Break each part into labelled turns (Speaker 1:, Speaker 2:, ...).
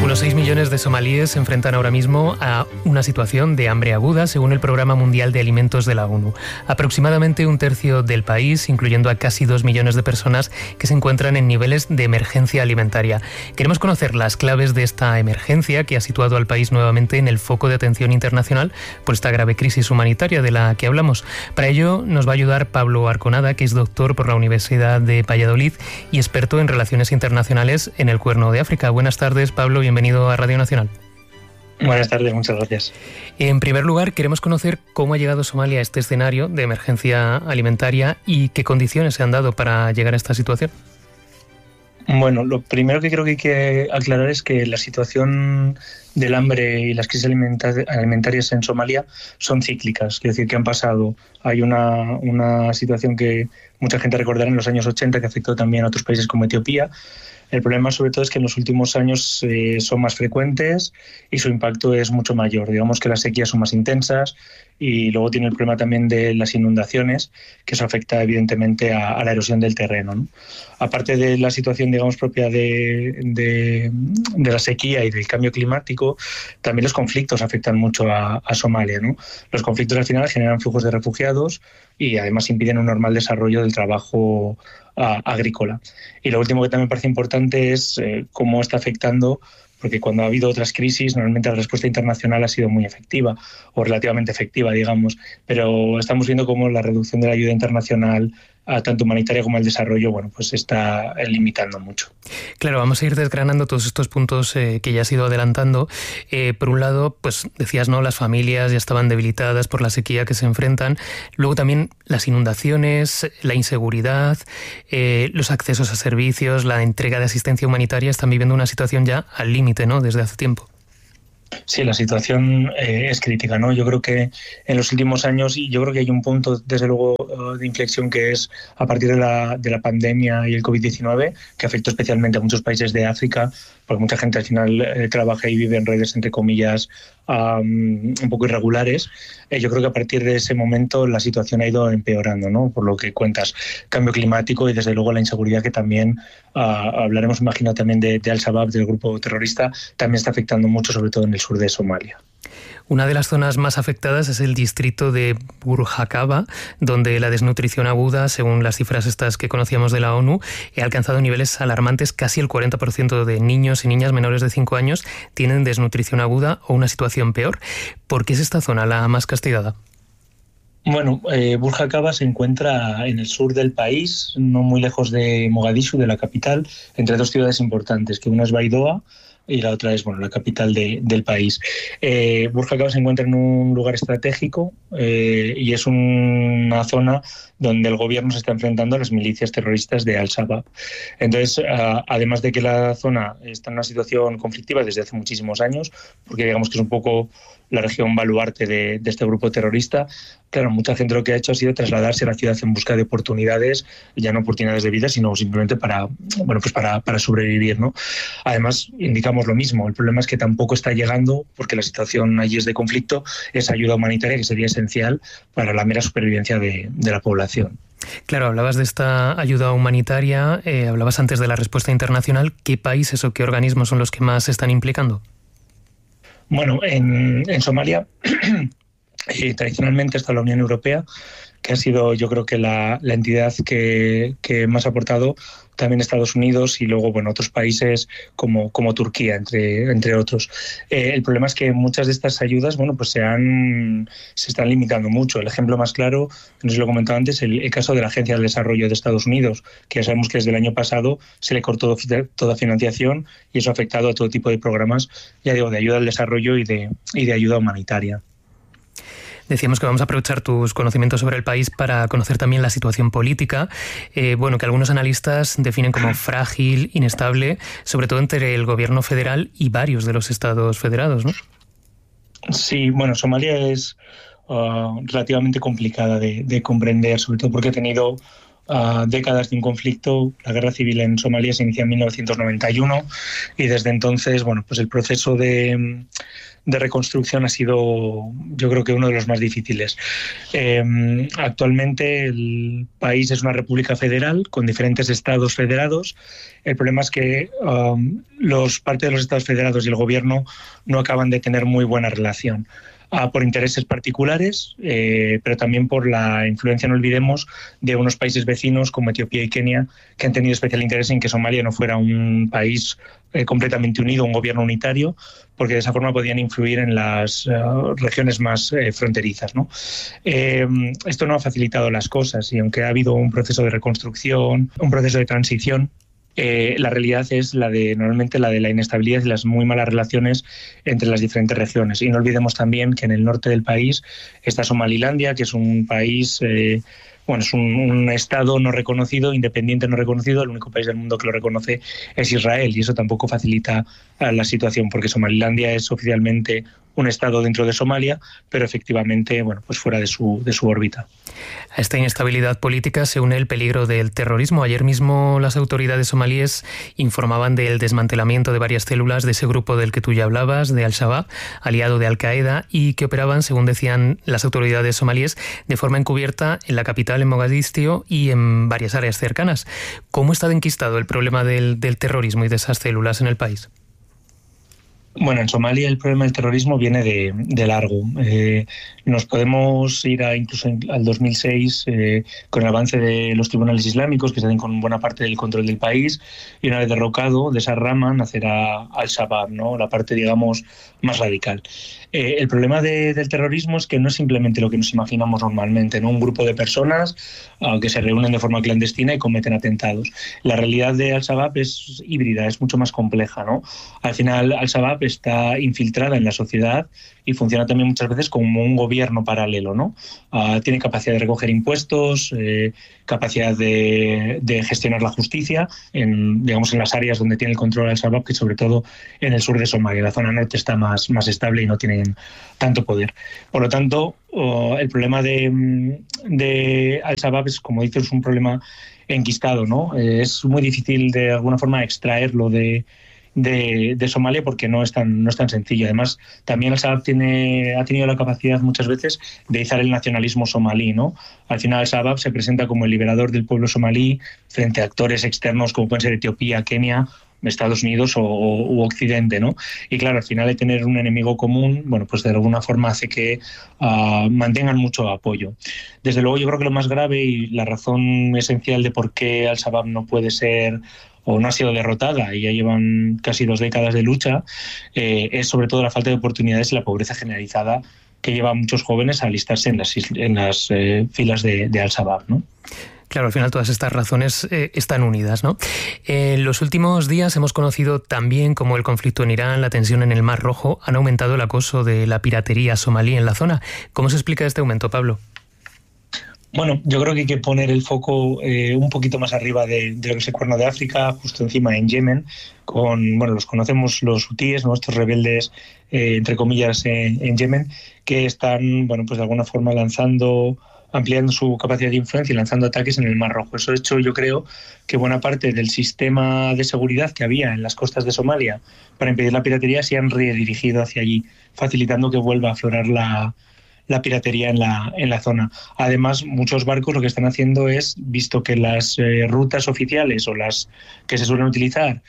Speaker 1: Unos 6 millones de somalíes se enfrentan ahora mismo a una situación de hambre aguda, según el Programa Mundial de Alimentos de la ONU. Aproximadamente un tercio del país, incluyendo a casi 2 millones de personas que se encuentran en niveles de emergencia alimentaria. Queremos conocer las claves de esta emergencia que ha situado al país nuevamente en el foco de atención internacional por esta grave crisis humanitaria de la que hablamos. Para ello nos va a ayudar Pablo Arconada, que es doctor por la Universidad de Valladolid y experto en relaciones internacionales en el Cuerno de África. Buenas tardes, Pablo, bienvenido a Radio Nacional.
Speaker 2: Buenas tardes, muchas gracias.
Speaker 1: En primer lugar, queremos conocer cómo ha llegado Somalia a este escenario de emergencia alimentaria y qué condiciones se han dado para llegar a esta situación.
Speaker 2: Bueno, lo primero que creo que hay que aclarar es que la situación del hambre y las crisis alimentarias en Somalia son cíclicas, es decir, que han pasado. Hay una situación que mucha gente recordará en los años 80 que afectó también a otros países como Etiopía. El problema sobre todo es que en los últimos años son más frecuentes y su impacto es mucho mayor. Digamos que las sequías son más intensas y luego tiene el problema también de las inundaciones, que eso afecta evidentemente a la erosión del terreno, ¿no? Aparte de la situación, digamos, propia de la sequía y del cambio climático, también los conflictos afectan mucho a Somalia, ¿no? Los conflictos al final generan flujos de refugiados y además impiden un normal desarrollo del trabajo agrícola. Y lo último que también parece importante es cómo está afectando, porque cuando ha habido otras crisis, normalmente la respuesta internacional ha sido muy efectiva, o relativamente efectiva, digamos, pero estamos viendo cómo la reducción de la ayuda internacional, tanto humanitaria como al desarrollo, bueno, pues se está limitando mucho.
Speaker 1: Claro, vamos a ir desgranando todos estos puntos que ya has ido adelantando. Por un lado, pues decías, ¿no? Las familias ya estaban debilitadas por la sequía que se enfrentan. Luego también las inundaciones, la inseguridad, los accesos a servicios, la entrega de asistencia humanitaria están viviendo una situación ya al límite, ¿no? Desde hace tiempo.
Speaker 2: Sí, la situación es crítica, ¿no? Yo creo que en los últimos años, y yo creo que hay un punto, desde luego, de inflexión que es a partir de la pandemia y el COVID-19, que afectó especialmente a muchos países de África, porque mucha gente al final trabaja y vive en redes, entre comillas, un poco irregulares. Yo creo que a partir de ese momento la situación ha ido empeorando, ¿no? Por lo que cuentas, cambio climático y desde luego la inseguridad que también, hablaremos, imagino, también de Al-Shabaab, del grupo terrorista, también está afectando mucho, sobre todo en el sur de Somalia.
Speaker 1: Una de las zonas más afectadas es el distrito de Burjakaba, donde la desnutrición aguda, según las cifras estas que conocíamos de la ONU, ha alcanzado niveles alarmantes. Casi el 40% de niños y niñas menores de 5 años tienen desnutrición aguda o una situación peor. ¿Por qué es esta zona la más castigada?
Speaker 2: Bueno, Burjakaba se encuentra en el sur del país, no muy lejos de Mogadishu, de la capital, entre dos ciudades importantes, que una es Baidoa y la otra es, bueno, la capital del país. Burjakaba se encuentra en un lugar estratégico y es una zona donde el gobierno se está enfrentando a las milicias terroristas de Al-Shabaab. Entonces, además de que la zona está en una situación conflictiva desde hace muchísimos años, porque digamos que es un poco la región baluarte de este grupo terrorista, claro, mucha gente lo que ha hecho ha sido trasladarse a la ciudad en busca de oportunidades, ya no oportunidades de vida, sino simplemente para sobrevivir, ¿no? Además, indicamos lo mismo, el problema es que tampoco está llegando, porque la situación allí es de conflicto, esa ayuda humanitaria que sería esencial para la mera supervivencia de la población.
Speaker 1: Claro, hablabas de esta ayuda humanitaria, hablabas antes de la respuesta internacional. ¿Qué países o qué organismos son los que más se están implicando?
Speaker 2: Bueno, en Somalia tradicionalmente está la Unión Europea, que ha sido, yo creo, que la entidad que más ha aportado, también Estados Unidos y luego, bueno, otros países como Turquía, entre otros. El problema es que muchas de estas ayudas, bueno, pues se están limitando mucho. El ejemplo más claro, no sé si lo he comentado antes, el caso de la Agencia del Desarrollo de Estados Unidos, que ya sabemos que desde el año pasado se le cortó toda financiación y eso ha afectado a todo tipo de programas, ya digo, de ayuda al desarrollo y de ayuda humanitaria.
Speaker 1: Decíamos que vamos a aprovechar tus conocimientos sobre el país para conocer también la situación política, que algunos analistas definen como frágil, inestable, sobre todo entre el gobierno federal y varios de los estados federados, ¿no?
Speaker 2: Sí, bueno, Somalia es relativamente complicada de comprender, sobre todo porque ha tenido décadas de un conflicto. La guerra civil en Somalia se inicia en 1991 y desde entonces, bueno, pues el proceso de de reconstrucción ha sido, yo creo que uno de los más difíciles. Actualmente el país es una república federal con diferentes estados federados. El problema es que parte de los estados federados y el gobierno no acaban de tener muy buena relación. Por intereses particulares, pero también por la influencia, no olvidemos, de unos países vecinos como Etiopía y Kenia, que han tenido especial interés en que Somalia no fuera un país completamente unido, un gobierno unitario, porque de esa forma podían influir en las regiones más fronterizas, ¿no? Esto no ha facilitado las cosas, y aunque ha habido un proceso de reconstrucción, un proceso de transición, la realidad es normalmente la de la inestabilidad y las muy malas relaciones entre las diferentes regiones. Y no olvidemos también que en el norte del país está Somalilandia, que es un país, es un estado no reconocido, independiente no reconocido. El único país del mundo que lo reconoce es Israel, y eso tampoco facilita la situación, porque Somalilandia es oficialmente un estado dentro de Somalia, pero efectivamente, pues fuera de su órbita.
Speaker 1: A esta inestabilidad política se une el peligro del terrorismo. Ayer mismo las autoridades somalíes informaban del desmantelamiento de varias células de ese grupo del que tú ya hablabas, de Al-Shabaab, aliado de Al-Qaeda, y que operaban, según decían las autoridades somalíes, de forma encubierta en la capital, en Mogadiscio, y en varias áreas cercanas. ¿Cómo está enquistado el problema del terrorismo y de esas células en el país?
Speaker 2: Bueno, en Somalia el problema del terrorismo viene de largo. Nos podemos ir incluso al 2006 con el avance de los tribunales islámicos, que se hacen con buena parte del control del país, y una vez derrocado de esa rama nacerá Al-Shabaab, ¿no? La parte, digamos, más radical. El problema del terrorismo es que no es simplemente lo que nos imaginamos normalmente, ¿no? Un grupo de personas que se reúnen de forma clandestina y cometen atentados. La realidad de Al-Shabaab es híbrida, es mucho más compleja, ¿no? Al final, Al-Shabaab está infiltrada en la sociedad y funciona también muchas veces como un gobierno paralelo, ¿no? Tiene capacidad de recoger impuestos, capacidad de gestionar la justicia en las áreas donde tiene el control Al-Shabaab, que sobre todo en el sur de Somalia. La zona norte está más estable y no tienen tanto poder. Por lo tanto, el problema de Al-Shabaab es, como dices, un problema enquistado, ¿no? Es muy difícil de alguna forma extraerlo de Somalia, porque no es tan sencillo. Además, también Al-Shabaab ha tenido la capacidad muchas veces de izar el nacionalismo somalí, ¿no? Al final, Al-Shabaab se presenta como el liberador del pueblo somalí frente a actores externos como pueden ser Etiopía, Kenia, Estados Unidos u Occidente, ¿no? Y claro, al final de tener un enemigo común, pues de alguna forma hace que mantengan mucho apoyo. Desde luego, yo creo que lo más grave y la razón esencial de por qué Al-Shabaab no puede ser o no ha sido derrotada, y ya llevan casi 2 décadas de lucha, es sobre todo la falta de oportunidades y la pobreza generalizada que lleva a muchos jóvenes a alistarse en las filas de Al-Shabaab, ¿no?
Speaker 1: Claro, al final todas estas razones están unidas, ¿no? En los últimos días hemos conocido también cómo el conflicto en Irán, la tensión en el Mar Rojo, han aumentado el acoso de la piratería somalí en la zona. ¿Cómo se explica este aumento, Pablo?
Speaker 2: Bueno, yo creo que hay que poner el foco un poquito más arriba de lo que es el Cuerno de África, justo encima en Yemen, los conocemos los hutíes, nuestros rebeldes, entre comillas, en Yemen, que están, de alguna forma ampliando su capacidad de influencia y lanzando ataques en el Mar Rojo. Eso ha hecho, yo creo, que buena parte del sistema de seguridad que había en las costas de Somalia para impedir la piratería se han redirigido hacia allí, facilitando que vuelva a aflorar la piratería en la zona. Además, muchos barcos lo que están haciendo es, visto que las rutas oficiales o las que se suelen utilizar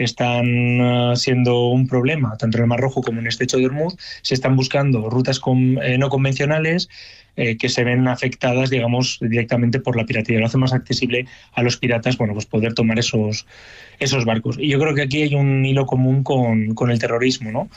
Speaker 2: están siendo un problema, tanto en el Mar Rojo como en el Estrecho de Hormuz, se están buscando rutas no convencionales que se ven afectadas, digamos, directamente por la piratería. Lo hace más accesible a los piratas, poder tomar esos barcos. Y yo creo que aquí hay un hilo común con el terrorismo, ¿no?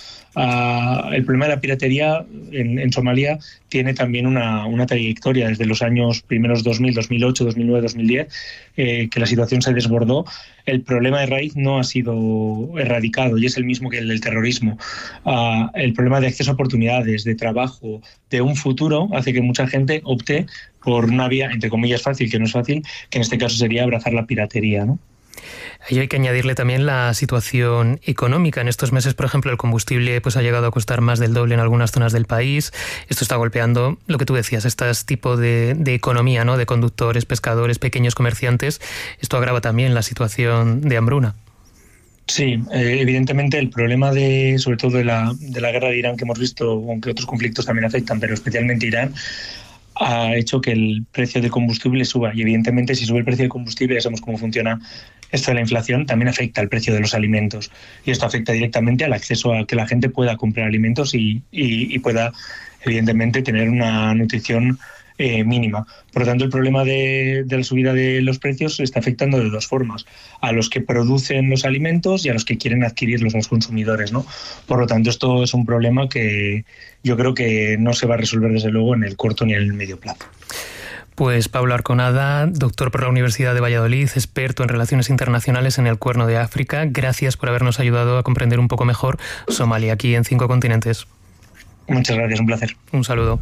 Speaker 2: El problema de la piratería en Somalia tiene también una trayectoria desde los años primeros 2000, 2008, 2009, 2010, que la situación se desbordó. El problema de raíz no ha sido erradicado y es el mismo que el del terrorismo. El problema de acceso a oportunidades, de trabajo, de un futuro, hace que mucha gente opte por una vía, entre comillas, fácil, que no es fácil, que en este caso sería abrazar la piratería, ¿no?
Speaker 1: A ello hay que añadirle también la situación económica. En estos meses, por ejemplo, el combustible ha llegado a costar más del doble en algunas zonas del país. Esto está golpeando lo que tú decías, este tipo de economía, ¿no? De conductores, pescadores, pequeños comerciantes. Esto agrava también la situación de hambruna.
Speaker 2: Sí, evidentemente el problema sobre todo de la guerra de Irán que hemos visto, aunque otros conflictos también afectan, pero especialmente Irán, ha hecho que el precio del combustible suba. Y evidentemente si sube el precio del combustible, ya sabemos cómo funciona esto de la inflación, también afecta al precio de los alimentos. Y esto afecta directamente al acceso a que la gente pueda comprar alimentos y pueda evidentemente tener una nutrición mínima. Por lo tanto, el problema de la subida de los precios está afectando de dos formas: a los que producen los alimentos y a los que quieren adquirirlos, los consumidores, ¿no? Por lo tanto, esto es un problema que yo creo que no se va a resolver desde luego en el corto ni en el medio plazo.
Speaker 1: Pues Pablo Arconada, doctor por la Universidad de Valladolid, experto en relaciones internacionales en el Cuerno de África, gracias por habernos ayudado a comprender un poco mejor Somalia aquí en 5 continentes.
Speaker 2: Muchas gracias, un placer.
Speaker 1: Un saludo.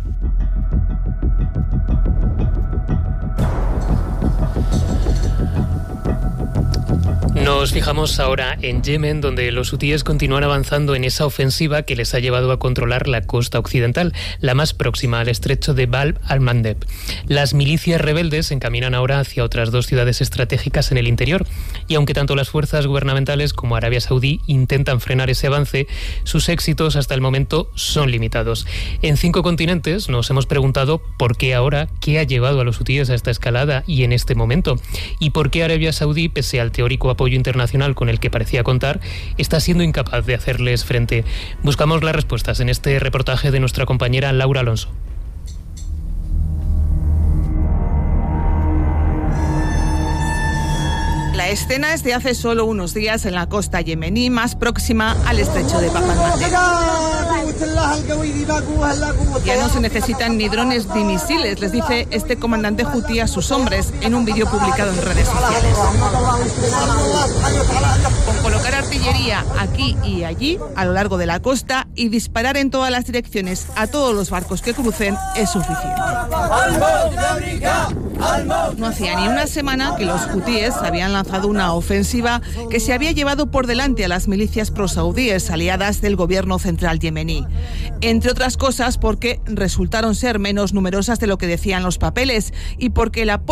Speaker 1: Nos fijamos ahora en Yemen, donde los hutíes continúan avanzando en esa ofensiva que les ha llevado a controlar la costa occidental, la más próxima al estrecho de Bab al-Mandeb. Las milicias rebeldes se encaminan ahora hacia otras 2 ciudades estratégicas en el interior, y aunque tanto las fuerzas gubernamentales como Arabia Saudí intentan frenar ese avance, sus éxitos hasta el momento son limitados. En 5 continentes nos hemos preguntado por qué ahora, qué ha llevado a los hutíes a esta escalada y en este momento, y por qué Arabia Saudí, pese al teórico apoyo internacional con el que parecía contar, está siendo incapaz de hacerles frente. Buscamos las respuestas en este reportaje de nuestra compañera Laura Alonso.
Speaker 3: La escena es de hace solo unos días en la costa yemení más próxima al estrecho de Bab al-Mandeb. Ya no se necesitan ni drones ni misiles, les dice este comandante hutí a sus hombres en un vídeo publicado en redes sociales. Con colocar artillería aquí y allí, a lo largo de la costa, y disparar en todas las direcciones a todos los barcos que crucen es suficiente. No hacía ni una semana que los hutíes habían lanzado una ofensiva que se había llevado por delante a las milicias prosaudíes aliadas del gobierno central yemení. Entre otras cosas porque resultaron ser menos numerosas de lo que decían los papeles y porque el apoyo